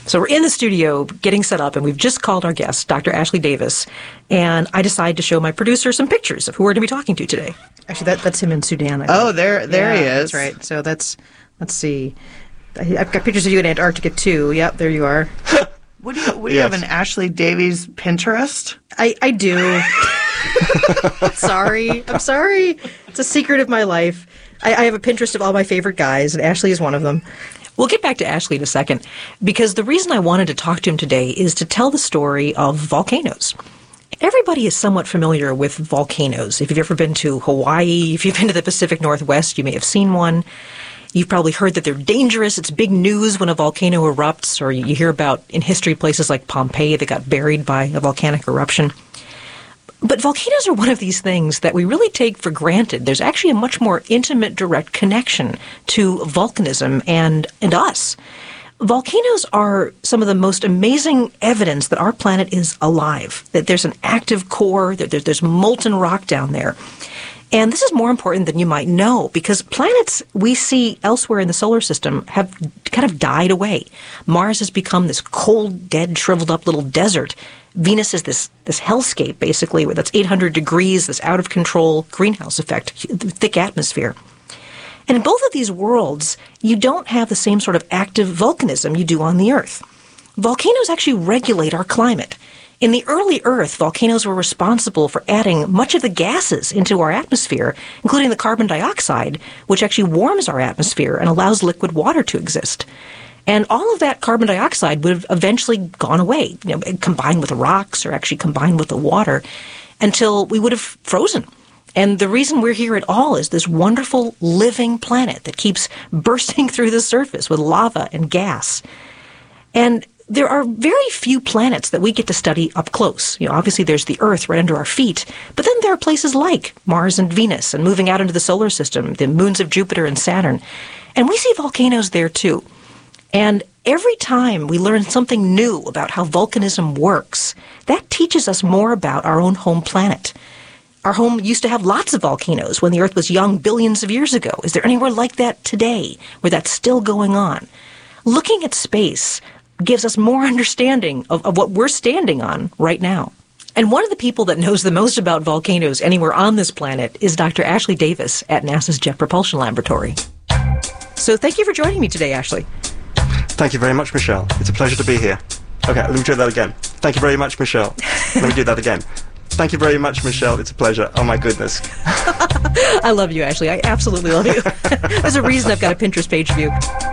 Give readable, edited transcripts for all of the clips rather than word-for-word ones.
So we're in the studio getting set up, and we've just called our guest, Dr. Ashley Davis, and I decided to show my producer some pictures of who we're going to be talking to today. Actually, that's him in Sudan. I think. Oh, there he is. That's right. So let's see. I've got pictures of you in Antarctica, too. Yep, there you are. What do you have, an Ashley Davies Pinterest? I do. I'm sorry. It's a secret of my life. I have a Pinterest of all my favorite guys, and Ashley is one of them. We'll get back to Ashley in a second, because the reason I wanted to talk to him today is to tell the story of volcanoes. Everybody is somewhat familiar with volcanoes. If you've ever been to Hawaii, if you've been to the Pacific Northwest, you may have seen one. You've probably heard that they're dangerous. It's big news when a volcano erupts, or you hear about in history places like Pompeii that got buried by a volcanic eruption. But volcanoes are one of these things that we really take for granted. There's actually a much more intimate, direct connection to volcanism and us. Volcanoes are some of the most amazing evidence that our planet is alive, that there's an active core, that there's molten rock down there. And this is more important than you might know, because planets we see elsewhere in the solar system have kind of died away. Mars has become this cold, dead, shriveled up little desert. Venus is this hellscape, basically, where that's 800 degrees, this out-of-control greenhouse effect, thick atmosphere. And in both of these worlds, you don't have the same sort of active volcanism you do on the Earth. Volcanoes actually regulate our climate. In the early Earth, volcanoes were responsible for adding much of the gases into our atmosphere, including the carbon dioxide, which actually warms our atmosphere and allows liquid water to exist. And all of that carbon dioxide would have eventually gone away, combined with the rocks or actually combined with the water, until we would have frozen. And the reason we're here at all is this wonderful living planet that keeps bursting through the surface with lava and gas. And there are very few planets that we get to study up close. Obviously there's the Earth right under our feet, but then there are places like Mars and Venus, and moving out into the solar system, the moons of Jupiter and Saturn. And we see volcanoes there too. And every time we learn something new about how volcanism works, that teaches us more about our own home planet. Our home used to have lots of volcanoes when the Earth was young billions of years ago. Is there anywhere like that today where that's still going on? Looking at space gives us more understanding of what we're standing on right now. And one of the people that knows the most about volcanoes anywhere on this planet is Dr. Ashley Davis at NASA's Jet Propulsion Laboratory. So thank you for joining me today, Ashley. Thank you very much, Michelle. It's a pleasure to be here. Okay, let me do that again. Thank you very much, Michelle. Let me do that again. Thank you very much, Michelle. It's a pleasure. Oh, my goodness. I love you, Ashley. I absolutely love you. There's a reason I've got a Pinterest page of you.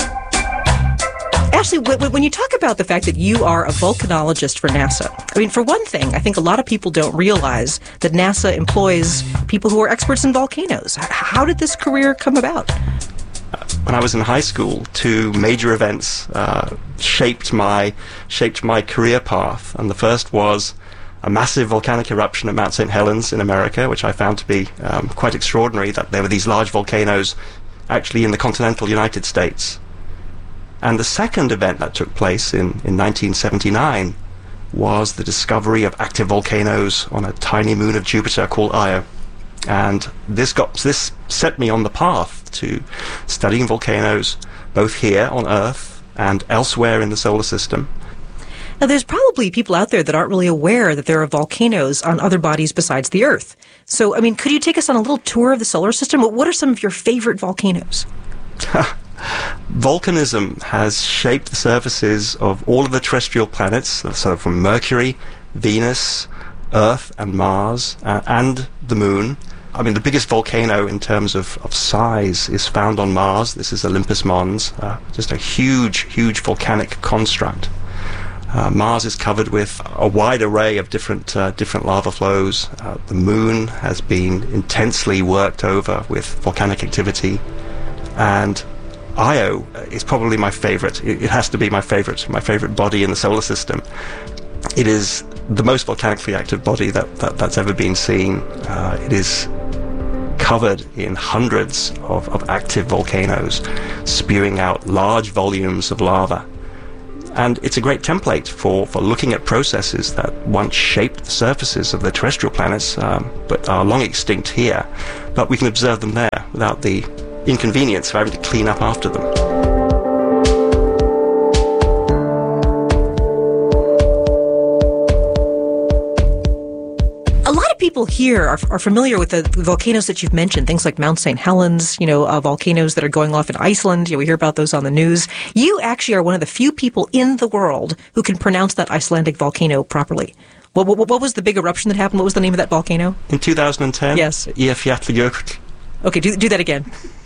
Ashley, when you talk about the fact that you are a volcanologist for NASA, I mean, for one thing, I think a lot of people don't realize that NASA employs people who are experts in volcanoes. How did this career come about? When I was in high school, two major events shaped my career path, and the first was a massive volcanic eruption at Mount St. Helens in America, which I found to be quite extraordinary, that there were these large volcanoes actually in the continental United States. And the second event that took place in 1979 was the discovery of active volcanoes on a tiny moon of Jupiter called Io. And this set me on the path to studying volcanoes both here on Earth and elsewhere in the solar system. Now, there's probably people out there that aren't really aware that there are volcanoes on other bodies besides the Earth. So, I mean, could you take us on a little tour of the solar system? What are some of your favorite volcanoes? Volcanism has shaped the surfaces of all of the terrestrial planets, so from Mercury, Venus, Earth and Mars, and the Moon. I mean, the biggest volcano in terms of size is found on Mars. This is Olympus Mons, just a huge volcanic construct. Mars is covered with a wide array of different lava flows. The Moon has been intensely worked over with volcanic activity. And Io is probably my favorite. It has to be my favorite body in the solar system. It is the most volcanically active body that's ever been seen. It is covered in hundreds of active volcanoes, spewing out large volumes of lava. And it's a great template for looking at processes that once shaped the surfaces of the terrestrial planets, but are long extinct here. But we can observe them there without the inconvenience of having to clean up after them. here are familiar with the volcanoes that you've mentioned, things like Mount St. Helens, volcanoes that are going off in Iceland. We hear about those on the news. You actually are one of the few people in the world who can pronounce that Icelandic volcano properly. What was the big eruption that happened? What was the name of that volcano? In 2010? Yes. Eyjafjallajökull. Okay, do that again.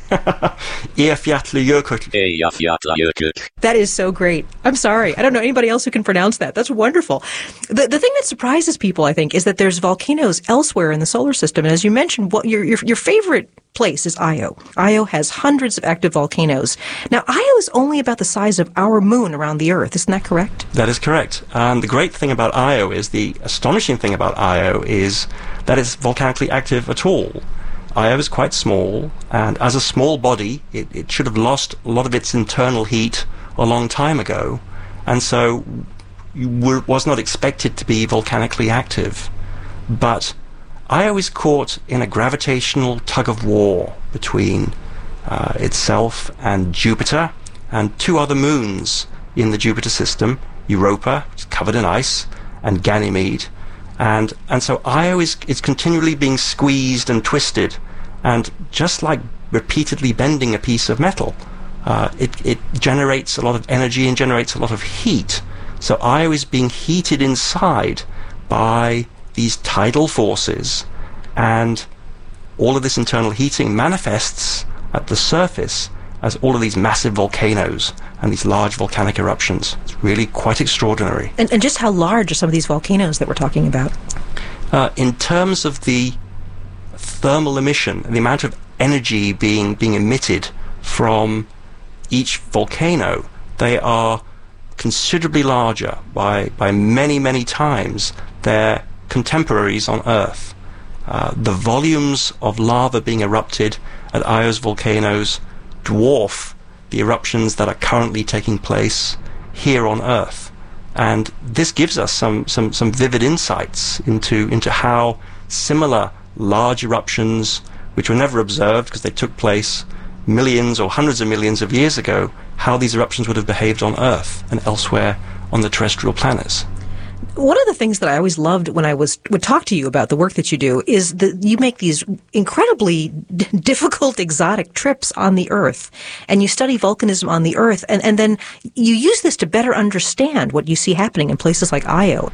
Eyjafjallajökull. That is so great. I'm sorry. I don't know anybody else who can pronounce that. That's wonderful. The thing that surprises people, I think, is that there's volcanoes elsewhere in the solar system. And as you mentioned, your favorite place is Io. Io has hundreds of active volcanoes. Now, Io is only about the size of our moon around the Earth. Isn't that correct? That is correct. And the great thing about Io is, the astonishing thing about Io is that it's volcanically active at all. Io is quite small, and as a small body, it should have lost a lot of its internal heat a long time ago, and so was not expected to be volcanically active. But Io is caught in a gravitational tug-of-war between itself and Jupiter and two other moons in the Jupiter system, Europa, which is covered in ice, and Ganymede. And so Io is continually being squeezed and twisted, and just like repeatedly bending a piece of metal, it generates a lot of energy and generates a lot of heat. So Io is being heated inside by these tidal forces, and all of this internal heating manifests at the surface as all of these massive volcanoes and these large volcanic eruptions. It's really quite extraordinary. And just how large are some of these volcanoes that we're talking about? In terms of the thermal emission, the amount of energy being emitted from each volcano, they are considerably larger by many, many times their contemporaries on Earth. The volumes of lava being erupted at Io's volcanoes dwarf the eruptions that are currently taking place here on Earth. And this gives us some vivid insights into how similar large eruptions, which were never observed because they took place millions or hundreds of millions of years ago, how these eruptions would have behaved on Earth and elsewhere on the terrestrial planets. One of the things that I always loved when I would talk to you about the work that you do is that you make these incredibly difficult, exotic trips on the Earth, and you study volcanism on the Earth, and then you use this to better understand what you see happening in places like Io.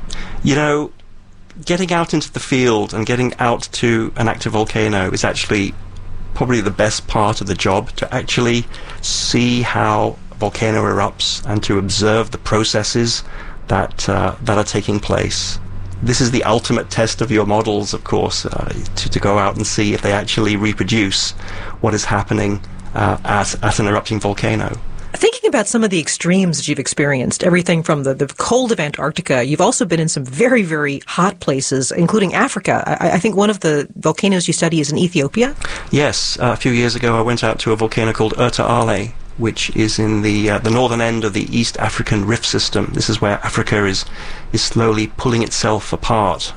Getting out into the field and getting out to an active volcano is actually probably the best part of the job, to actually see how a volcano erupts and to observe the processes that are taking place. This is the ultimate test of your models, of course, to go out and see if they actually reproduce what is happening at an erupting volcano. Thinking about some of the extremes that you've experienced, everything from the cold of Antarctica, you've also been in some very, very hot places, including Africa. I think one of the volcanoes you study is in Ethiopia? Yes. A few years ago I went out to a volcano called Erta Ale, which is in the northern end of the East African Rift System. This is where Africa is slowly pulling itself apart.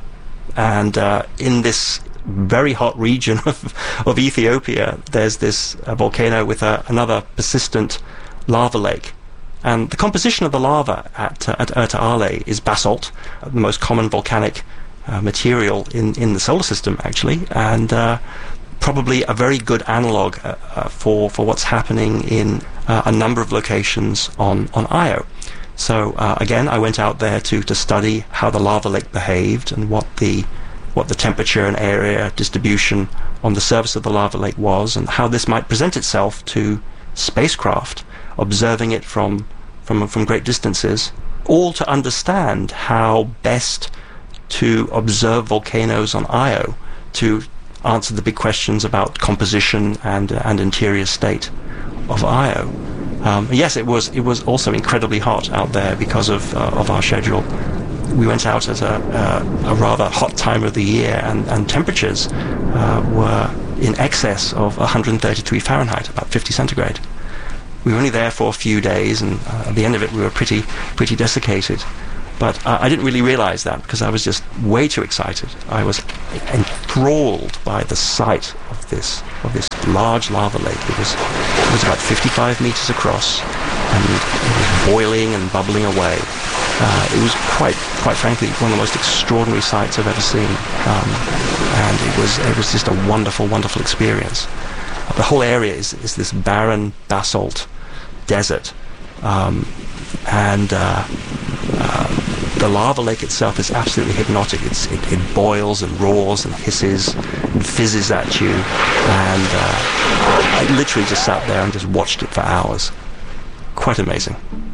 And in this very hot region of Ethiopia, there's this volcano with another persistent lava lake. And the composition of the lava at Erta Ale is basalt, the most common volcanic material in the solar system, actually, and probably a very good analog for what's happening in a number of locations on Io. So again, I went out there to study how the lava lake behaved and what the temperature and area distribution on the surface of the lava lake was, and how this might present itself to spacecraft observing it from great distances, all to understand how best to observe volcanoes on Io to answer the big questions about composition and interior state of Io. Yes, it was also incredibly hot out there because of our schedule. We went out at a rather hot time of the year, and temperatures were in excess of 130 degrees Fahrenheit, about 50 centigrade. We were only there for a few days, and at the end of it we were pretty desiccated. But I didn't really realize that because I was just way too excited. I was enthralled by the sight of this large lava lake. It was about 55 meters across, and it was boiling and bubbling away. It was quite frankly one of the most extraordinary sights I've ever seen, and it was just a wonderful, wonderful experience. The whole area is this barren basalt desert, and the lava lake itself is absolutely hypnotic. It boils and roars and hisses and fizzes at you, and I literally just sat there and just watched it for hours. Quite amazing.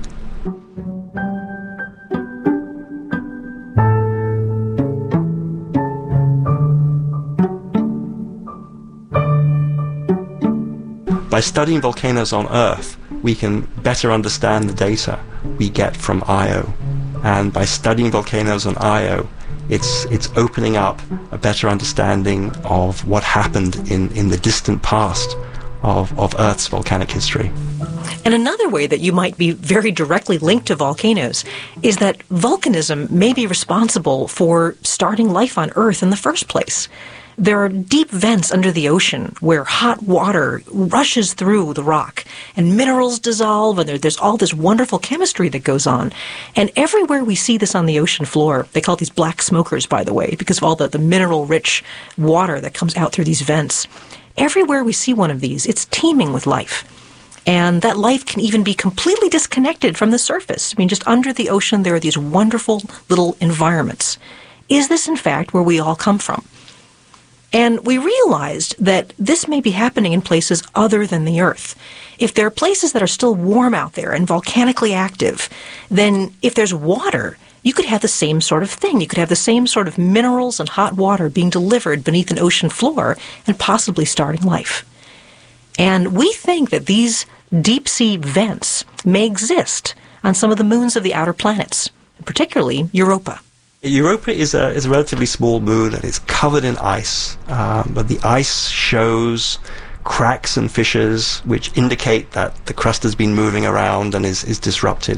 By studying volcanoes on Earth, we can better understand the data we get from Io. And by studying volcanoes on Io, it's opening up a better understanding of what happened in the distant past of Earth's volcanic history. And another way that you might be very directly linked to volcanoes is that volcanism may be responsible for starting life on Earth in the first place. There are deep vents under the ocean where hot water rushes through the rock and minerals dissolve, and there's all this wonderful chemistry that goes on. And everywhere we see this on the ocean floor, they call these black smokers, by the way, because of all the mineral-rich water that comes out through these vents. Everywhere we see one of these, it's teeming with life. And that life can even be completely disconnected from the surface. I mean, just under the ocean, there are these wonderful little environments. Is this, in fact, where we all come from? And we realized that this may be happening in places other than the Earth. If there are places that are still warm out there and volcanically active, then if there's water, you could have the same sort of thing. You could have the same sort of minerals and hot water being delivered beneath an ocean floor and possibly starting life. And we think that these deep-sea vents may exist on some of the moons of the outer planets, particularly Europa. Europa is a relatively small moon, and it's covered in ice, but the ice shows cracks and fissures which indicate that the crust has been moving around and is disrupted.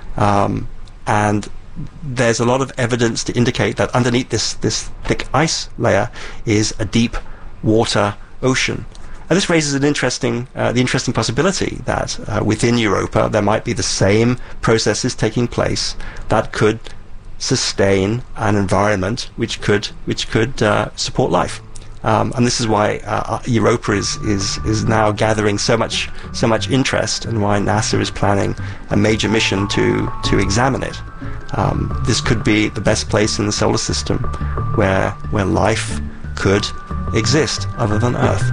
And there's a lot of evidence to indicate that underneath this thick ice layer is a deep water ocean. And this raises the interesting possibility that within Europa there might be the same processes taking place that could sustain an environment which could support life, and this is why Europa is now gathering so much interest, and why NASA is planning a major mission to examine it. This could be the best place in the solar system where life could exist other than Earth.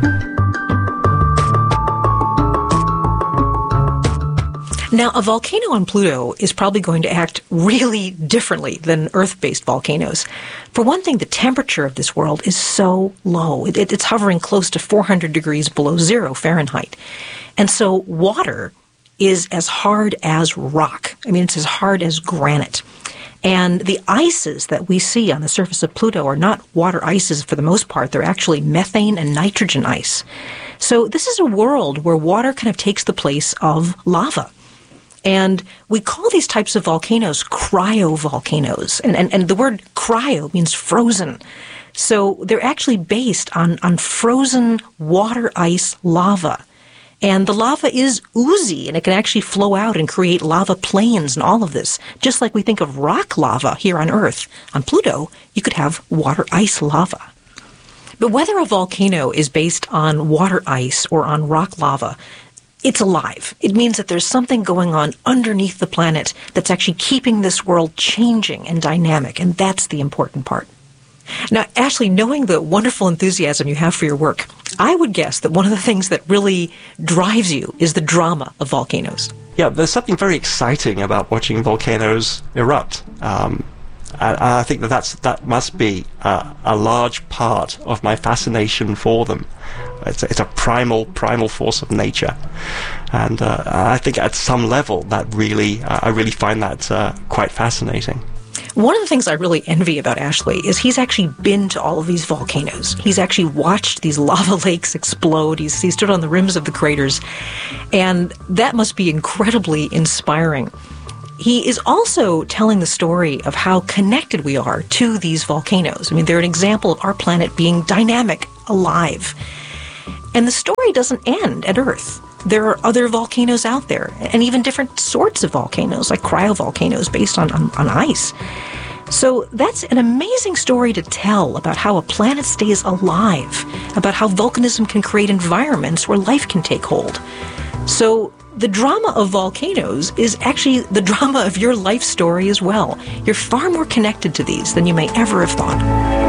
Now, a volcano on Pluto is probably going to act really differently than Earth-based volcanoes. For one thing, the temperature of this world is so low. It's hovering close to 400 degrees below zero Fahrenheit. And so water is as hard as rock. I mean, it's as hard as granite. And the ices that we see on the surface of Pluto are not water ices for the most part. They're actually methane and nitrogen ice. So this is a world where water kind of takes the place of lava. And we call these types of volcanoes cryovolcanoes. And the word cryo means frozen. So they're actually based on frozen water ice lava. And the lava is oozy, and it can actually flow out and create lava plains and all of this. Just like we think of rock lava here on Earth, on Pluto, you could have water ice lava. But whether a volcano is based on water ice or on rock lava, it's alive. It means that there's something going on underneath the planet that's actually keeping this world changing and dynamic, and that's the important part. Now, Ashley, knowing the wonderful enthusiasm you have for your work, I would guess that one of the things that really drives you is the drama of volcanoes. Yeah, there's something very exciting about watching volcanoes erupt. And I think that must be a large part of my fascination for them. It's a primal force of nature, and I think at some level that I really find that quite fascinating. One of the things I really envy about Ashley is he's actually been to all of these volcanoes. He's actually watched these lava lakes explode. He stood on the rims of the craters, and that must be incredibly inspiring. He is also telling the story of how connected we are to these volcanoes. I mean, they're an example of our planet being dynamic, alive. And the story doesn't end at Earth. there are other volcanoes out there, and even different sorts of volcanoes, like cryovolcanoes based on ice. So that's an amazing story to tell about how a planet stays alive, about how volcanism can create environments where life can take hold. So the drama of volcanoes is actually the drama of your life story as well. You're far more connected to these than you may ever have thought.